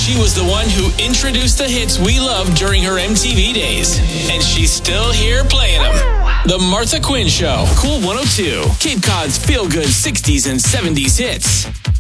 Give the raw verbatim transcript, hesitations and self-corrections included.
She was the one who introduced the hits we loved during her M T V days. And she's still here playing them. The Martha Quinn Show. Cool one oh two. Cape Cod's feel-good sixties and seventies hits.